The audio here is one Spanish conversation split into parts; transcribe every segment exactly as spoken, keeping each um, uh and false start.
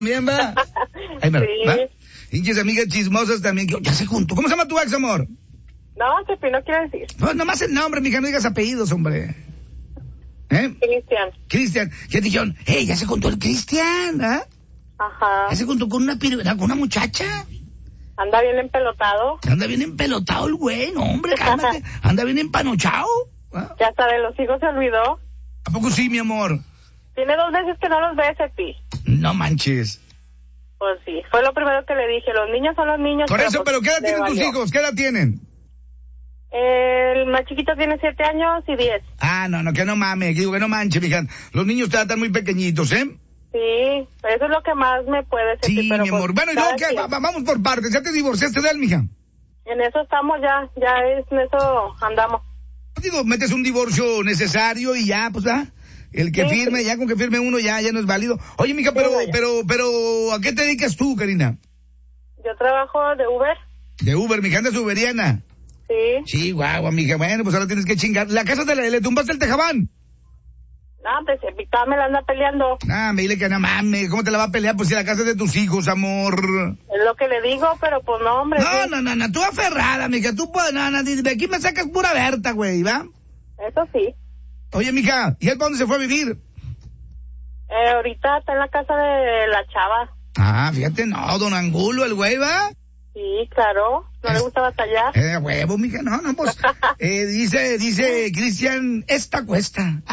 Bien, va. Ahí me Sí. va. Hinches amigas chismosas también. que Ya se juntó. ¿Cómo se llama tu ex, amor? No, Chepi, no quiero decir. Pues nomás el nombre, mija, no digas apellidos, hombre. ¿Eh? Cristian. Cristian. Ya dijeron, hey, ya se juntó el Cristian, ¿ah? Ajá. Ya se juntó con una piruleta, con una muchacha. Anda bien empelotado. Anda bien empelotado el güey, no, hombre, cálmate. Anda bien empanochado. ¿Ah? Ya hasta de los hijos se olvidó. ¿A poco sí, mi amor? Tiene dos veces que no los ve, Chepi. No manches. Pues sí, fue lo primero que le dije. Los niños son los niños. Por eso, pues, pero ¿qué edad le tienen tus valió. hijos? ¿Qué edad tienen? El más chiquito tiene siete años y diez. Ah, no, no, que no mames, digo que no manches, mija. Los niños te están muy pequeñitos, ¿eh? Sí, eso es lo que más me puede sentir. Sí, pero mi pues, amor. Bueno, ¿y cada luego qué? quien. Va- va- vamos por partes. ¿Ya te divorciaste de él, mija? En eso estamos ya, ya es, en eso andamos. Digo, metes un divorcio necesario y ya, pues, ¿ah? El que Sí, firme, sí. ya con que firme uno, ya, ya no es válido. Oye, mija, pero, vaya. pero, pero, ¿a qué te dedicas tú, Karina? Yo trabajo de Uber. De Uber, mija, andas uberiana. Sí. Sí, guau, mija, bueno, pues ahora tienes que chingar. ¿La casa te la, le tumbaste el tejabán? No, pues Picado me la anda peleando. Ah, me dile que no mames, ¿cómo te la va a pelear? Pues si la casa es de tus hijos, amor. Es lo que le digo, pero pues no, hombre. No, sí. no, no, no, tú aferrada, mija, tú, pues, no, no, de aquí me sacas pura Berta, güey, ¿va? Eso sí. Oye, mija, ¿y él para dónde se fue a vivir? Eh, ahorita está en la casa de la chava. Ah, fíjate, no, don Angulo, el güey, ¿va? Sí, claro. No le gusta batallar. Eh, huevo, mija, no, no, pues, eh, dice, dice Cristian, esta cuesta.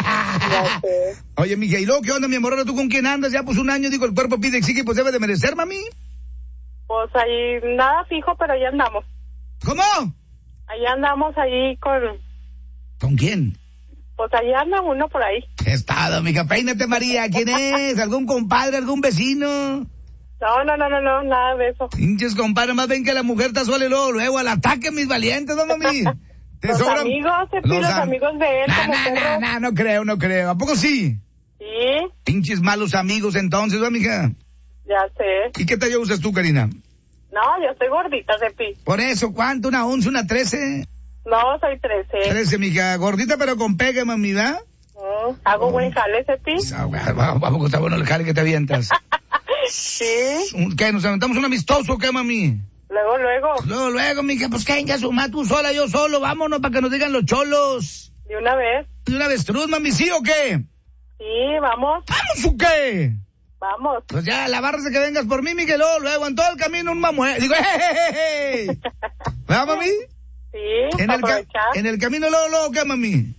Ya sé. Oye, mija, ¿y luego qué onda, mi amor? ¿Ahora tú con quién andas? Ya, pues, un año, digo, el cuerpo pide, exige, pues, debe de merecer, mami. Pues ahí nada fijo, pero ahí andamos. ¿Cómo? Ahí andamos ahí con... ¿Con quién? Pues ahí anda uno por ahí. Estado, mija, peínate, María, ¿quién es? ¿Algún compadre, algún vecino? No, no, no, no, no, nada de eso. Pinches compadre, más ven que la mujer te suele luego, luego al ataque, mis valientes, ¿no, mami? Te Los sobran- amigos, Cepi, los am- amigos de él, Nah, como nah, nah, perros. nah, no creo, no creo. ¿A poco sí? Sí, Pinches malos amigos entonces, ¿va, mija? ya sé. ¿Y qué talla usas tú, Karina? No, yo estoy gordita, Cepi. Por eso, ¿cuánto? ¿Una once, una trece? No, soy trece. Trece, mija. Gordita pero con pegue, mami, ¿va? Mm, hago buen jale, Cepi. Ah, ¿A poco está bueno el jale que te avientas? Sí, ¿Un- ¿Qué? ¿Nos aventamos un amistoso o qué, mami? luego, luego, Luego, luego, mija, pues que su suma tú sola, yo solo, vámonos para que nos digan los cholos. de una vez. ¿Y una avestruz, mami, sí o qué? Sí, vamos, ¿Vamos o qué? vamos. Pues ya, la barra de que vengas por mí, Miguel, luego, luego, en todo el camino un mamue. Digo, ¡hey! ¿Va, mami? Sí, En el, ca- aprovechar. en el camino, luego, luego, ¿qué, mami?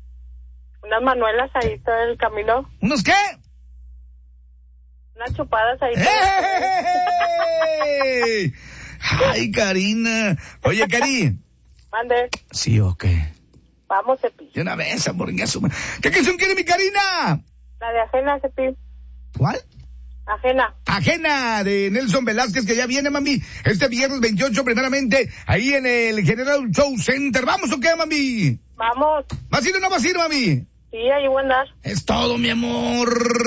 Unas manuelas ahí todo el camino. ¿Unos qué? Unas chupadas ahí. todo ¡Hey! Ay, Karina. Oye, Cari. Mande, ¿Sí o qué? vamos, Cepi. De una vez, amor, en su ma- ¿Qué canción quiere mi Karina? La de ajena, Cepi. ¿Cuál? Ajena. Ajena, de Nelson Velázquez, que ya viene, mami, este viernes veintiocho, primeramente, ahí en el General Show Center. ¿Vamos o qué, mami? Vamos. ¿Vas a ir o no vas a ir, mami? Sí, ahí voy a andar. Es todo, mi amor.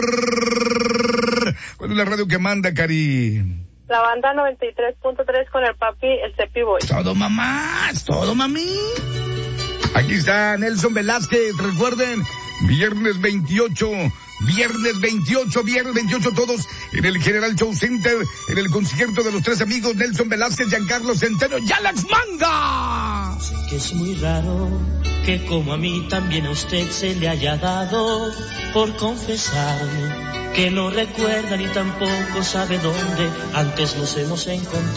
¿Cuál es la radio que manda, Cari? La banda noventa y tres punto tres con el papi, el Cepi Boy. Todo, mamá, es todo, mami. Aquí está Nelson Velázquez, recuerden, viernes veintiocho, viernes veintiocho, viernes veintiocho, todos en el General Show Center, en el concierto de los tres amigos Nelson Velázquez, Giancarlo Centeno y Alex Manga. Sé que es muy raro que como a mí también a usted se le haya dado por confesarme que no recuerda ni tampoco sabe dónde antes nos hemos encontrado.